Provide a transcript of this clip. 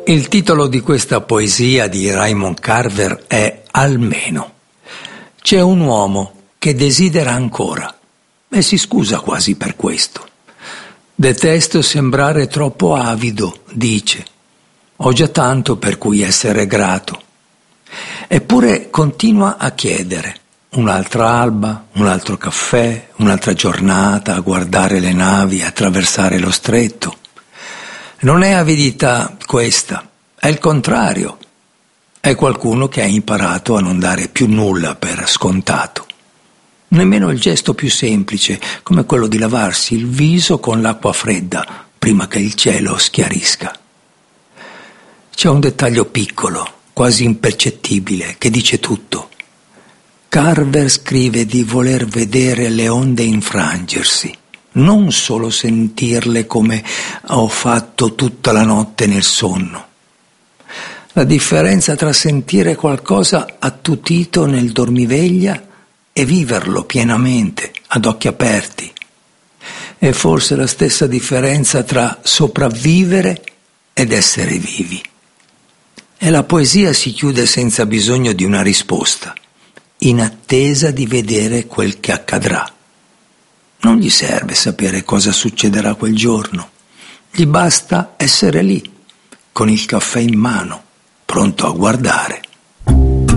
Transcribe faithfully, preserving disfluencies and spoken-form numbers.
Il titolo di questa poesia di Raymond Carver è Almeno. C'è un uomo che desidera ancora e si scusa quasi per questo. Detesto sembrare troppo avido, dice. Ho già tanto per cui essere grato. Eppure continua a chiedere un'altra alba, un altro caffè, un'altra giornata a guardare le navi attraversare lo stretto. Non è avidità questa, è il contrario. È qualcuno che ha imparato a non dare più nulla per scontato. Nemmeno il gesto più semplice, come quello di lavarsi il viso con l'acqua fredda prima che il cielo schiarisca. C'è un dettaglio piccolo, quasi impercettibile, che dice tutto. Carver scrive di voler vedere le onde infrangersi, non solo sentirle come ho fatto tutta la notte nel sonno. La differenza tra sentire qualcosa attutito nel dormiveglia e viverlo pienamente, ad occhi aperti. È forse la stessa differenza tra sopravvivere ed essere vivi. E la poesia si chiude senza bisogno di una risposta, in attesa di vedere quel che accadrà. Non gli serve sapere cosa succederà quel giorno, gli basta essere lì, con il caffè in mano, pronto a guardare.